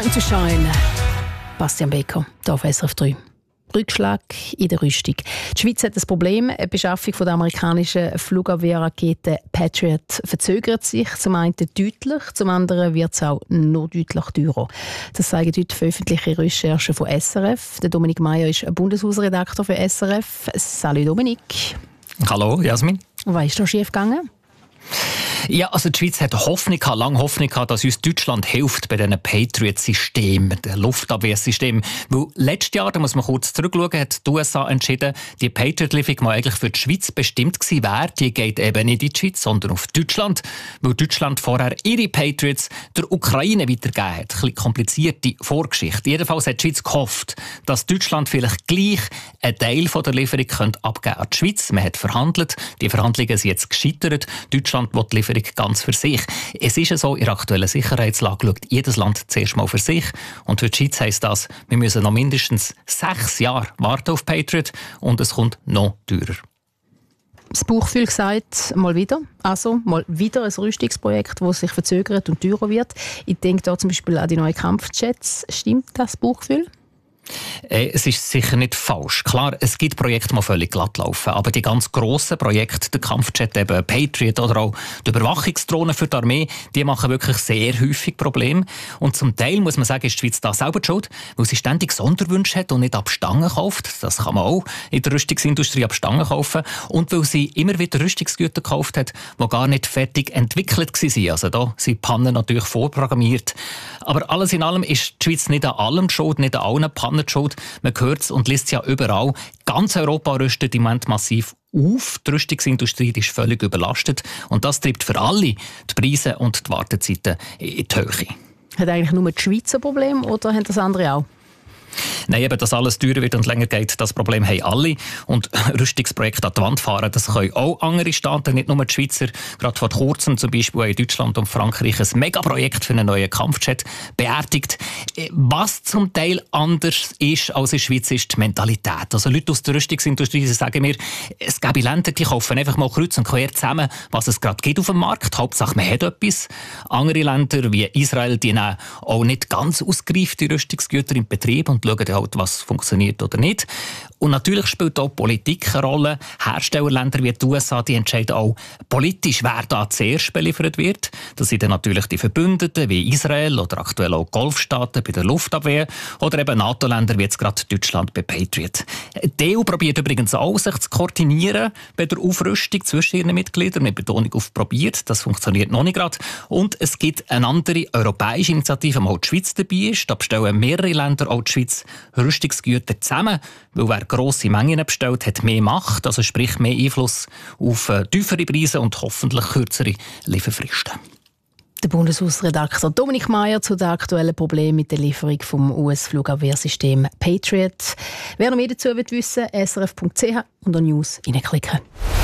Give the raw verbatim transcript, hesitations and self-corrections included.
Time to Shine. Bastian Becker, hier auf S R F drei. Rückschlag in der Rüstung. Die Schweiz hat ein Problem. Die Beschaffung der amerikanischen Flugabwehrrakete Patriot verzögert sich. Zum einen deutlich, zum anderen wird es auch noch deutlich teurer. Das zeigen heute veröffentlichte Recherchen von S R F. Der Dominik Meier ist Bundeshausredakteur für S R F. Salut Dominik. Hallo Jasmin. Was ist da schief gegangen? Ja, also die Schweiz hat Hoffnung gehabt, lange Hoffnung gehabt, dass uns Deutschland hilft bei diesen Patriot-Systemen, den Luftabwehrsystemen. Weil letztes Jahr, da muss man kurz zurückschauen, hat die U S A entschieden, die Patriot-Lieferung, die eigentlich für die Schweiz bestimmt gewesen wäre, die geht eben nicht in die Schweiz, sondern auf Deutschland, weil Deutschland vorher ihre Patriots der Ukraine weitergegeben hat. Ein bisschen komplizierte Vorgeschichte. Jedenfalls hat die Schweiz gehofft, dass Deutschland vielleicht gleich einen Teil von der Lieferung abgeben könnte an die Schweiz. Man hat verhandelt, die Verhandlungen sind jetzt gescheitert. Deutschland will die Lieferung ganz für sich. Es ist ja so, in der aktuellen Sicherheitslage schaut jedes Land zuerst mal für sich. Und für die Schweiz heisst das, wir müssen noch mindestens sechs Jahre warten auf Patriot und es kommt noch teurer. Das Bauchgefühl sagt mal wieder, also mal wieder ein Rüstungsprojekt, das sich verzögert und teurer wird. Ich denke da zum Beispiel an die neuen Kampfjets. Stimmt das Bauchgefühl? Es ist sicher nicht falsch. Klar, es gibt Projekte, die völlig glatt laufen. Aber die ganz grossen Projekte, der Kampfjet, eben Patriot oder auch die Überwachungsdrohnen für die Armee, die machen wirklich sehr häufig Probleme. Und zum Teil, muss man sagen, ist die Schweiz da selber die schuld, weil sie ständig Sonderwünsche hat und nicht ab Stangen kauft. Das kann man auch in der Rüstungsindustrie ab Stangen kaufen. Und weil sie immer wieder Rüstungsgüter gekauft hat, die gar nicht fertig entwickelt waren. Also da sind Pannen natürlich vorprogrammiert. Aber alles in allem ist die Schweiz nicht an allem schuld, nicht an allen Pannen schuld. Man hört es und liest es ja überall. Ganz Europa rüstet im Moment massiv auf. Die Rüstungsindustrie ist völlig überlastet. Und das treibt für alle die Preise und die Wartezeiten in die Höhe. Hat eigentlich nur die Schweiz ein Problem oder haben das andere auch? Nein, eben, dass alles teurer wird und länger geht, das Problem haben alle. Und Rüstungsprojekte an die Wand fahren, das können auch andere Staaten, nicht nur die Schweizer. Gerade vor kurzem zum Beispiel in Deutschland und Frankreich ein Megaprojekt für einen neuen Kampfjet beerdigt. Was zum Teil anders ist als in der Schweiz, ist die Mentalität. Also Leute aus der Rüstungsindustrie sagen mir, es gäbe Länder, die kaufen einfach mal kreuz und quer zusammen, was es gerade gibt auf dem Markt. Hauptsache, man hat etwas. Andere Länder wie Israel, die nehmen auch nicht ganz ausgereifte Rüstungsgüter in Betrieb und schauen halt, was funktioniert oder nicht. Und natürlich spielt auch Politik eine Rolle. Herstellerländer wie die U S A, die entscheiden auch politisch, wer da zuerst beliefert wird. Das sind dann natürlich die Verbündeten wie Israel oder aktuell auch Golfstaaten bei der Luftabwehr oder eben NATO-Länder wie jetzt gerade Deutschland bei Patriot. Die E U probiert übrigens auch, sich zu koordinieren bei der Aufrüstung zwischen ihren Mitgliedern, mit Betonung auf probiert. Das funktioniert noch nicht gerade. Und es gibt eine andere europäische Initiative, wo die Schweiz dabei ist. Da bestellen mehrere Länder, auch die Schweiz, Rüstungsgüter zusammen, weil wer grosse Mengen bestellt, hat mehr Macht, also sprich mehr Einfluss auf äh, tiefere Preise und hoffentlich kürzere Lieferfristen. Der Bundeshausredakteur Dominik Meier zu den aktuellen Problemen mit der Lieferung vom U S-Flugabwehrsystem Patriot. Wer noch mehr dazu wissen will, s r f punkt c h und News reinklicken.